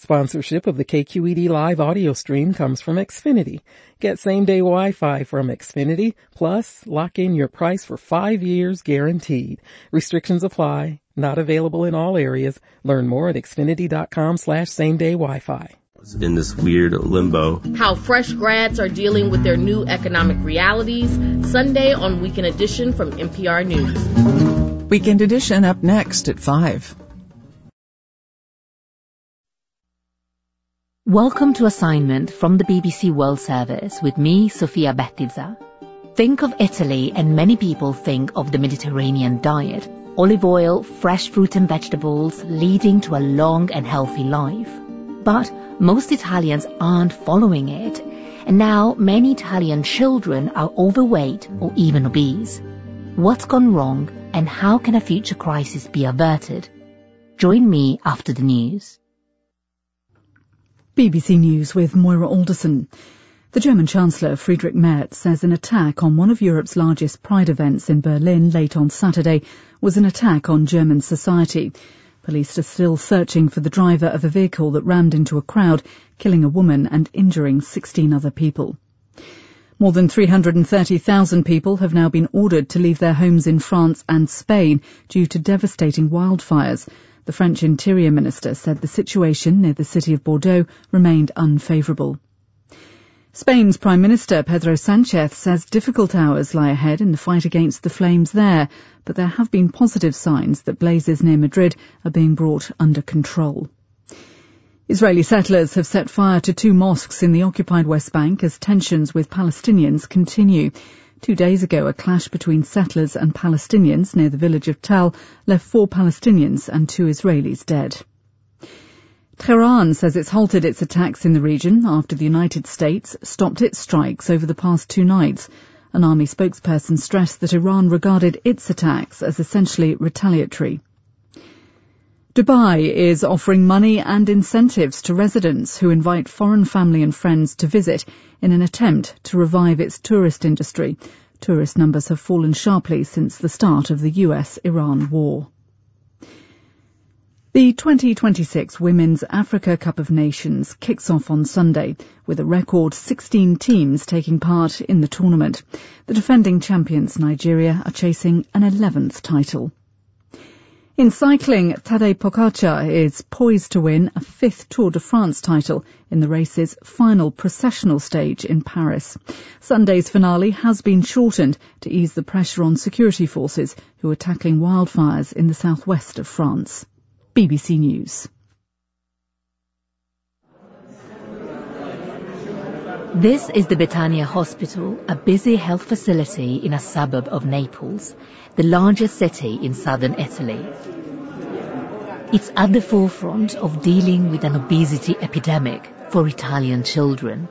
Sponsorship of the KQED Live audio stream comes from Xfinity. Get same-day Wi-Fi from Xfinity, plus lock in your price for 5 years guaranteed. Restrictions apply. Not available in all areas. Learn more at xfinity.com/same-day Wi-Fi. In this weird limbo. How fresh grads are dealing with their new economic realities. Sunday on Weekend Edition from NPR News. Weekend Edition up next at 5. Welcome to Assignment from the BBC World Service with me, Sofia Bettiza. Think of Italy and many people think of the Mediterranean diet. Olive oil, fresh fruit and vegetables, leading to a long and healthy life. But most Italians aren't following it. And now many Italian children are overweight or even obese. What's gone wrong and how can a future crisis be averted? Join me after the news. BBC News with Moira Alderson. The German Chancellor Friedrich Merz says an attack on one of Europe's largest pride events in Berlin late on Saturday was an attack on German society. Police are still searching for the driver of a vehicle that rammed into a crowd, killing a woman and injuring 16 other people. More than 330,000 people have now been ordered to leave their homes in France and Spain due to devastating wildfires. The French Interior Minister said the situation near the city of Bordeaux remained unfavourable. Spain's Prime Minister Pedro Sánchez says difficult hours lie ahead in the fight against the flames there, but there have been positive signs that blazes near Madrid are being brought under control. Israeli settlers have set fire to 2 mosques in the occupied West Bank as tensions with Palestinians continue. 2 days ago, a clash between settlers and Palestinians near the village of Tal left 4 Palestinians and 2 Israelis dead. Tehran says it's halted its attacks in the region after the United States stopped its strikes over the past 2 nights. An army spokesperson stressed that Iran regarded its attacks as essentially retaliatory. Dubai is offering money and incentives to residents who invite foreign family and friends to visit in an attempt to revive its tourist industry. Tourist numbers have fallen sharply since the start of the US-Iran war. The 2026 Women's Africa Cup of Nations kicks off on Sunday, with a record 16 teams taking part in the tournament. The defending champions Nigeria are chasing an 11th title. In cycling, Tadej Pogačar is poised to win a 5th Tour de France title in the race's final processional stage in Paris. Sunday's finale has been shortened to ease the pressure on security forces who are tackling wildfires in the southwest of France. BBC News. This is the Betania Hospital, a busy health facility in a suburb of Naples, the largest city in southern Italy. It's at the forefront of dealing with an obesity epidemic for Italian children.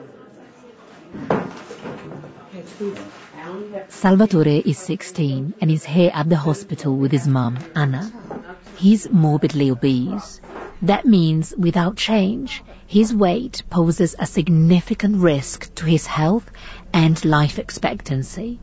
Salvatore is 16 and is here at the hospital with his mum, Anna. He's morbidly obese. That means without change, his weight poses a significant risk to his health and life expectancy.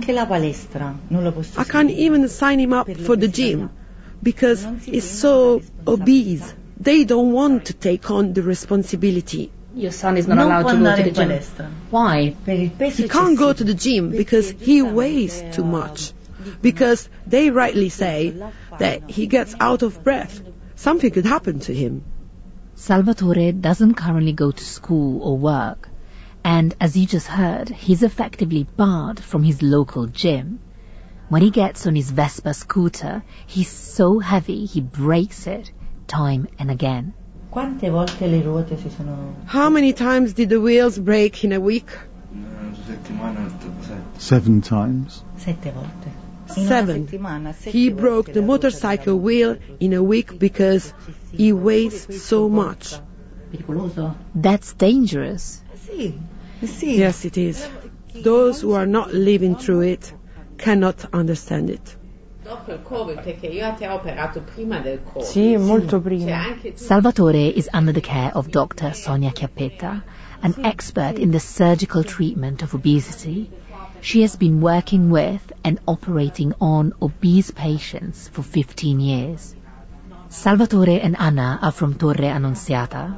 I can't even sign him up for the gym because he's so obese. They don't want to take on the responsibility. Your son is not allowed to go to the gym. Why? He can't go to the gym because he weighs too much. Because they rightly say that he gets out of breath. Something could happen to him. Salvatore doesn't currently go to school or work. And as you just heard, he's effectively barred from his local gym. When he gets on his Vespa scooter, he's so heavy he breaks it time and again. How many times did the wheels break in a week? 7 times. 7. He broke the motorcycle wheel in a week because he weighs so much. That's dangerous. Yes, it is. Those who are not living through it cannot understand it. Salvatore is under the care of Dr. Sonia Chiappetta, an expert in the surgical treatment of obesity. She has been working with and operating on obese patients for 15 years. Salvatore and Anna are from Torre Annunziata,